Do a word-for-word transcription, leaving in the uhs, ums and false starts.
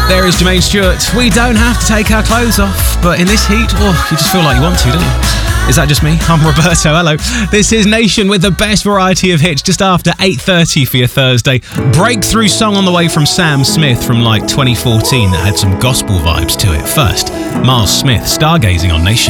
There is Jermaine Stewart. We don't have to take our clothes off, but in this heat, oh, you just feel like you want to, don't you? Is that just me? I'm Roberto. Hello. This is Nation with the best variety of hits just after eight thirty for your Thursday. Breakthrough song on the way from Sam Smith from like twenty fourteen that had some gospel vibes to it. First, Miles Smith, Stargazing on Nation.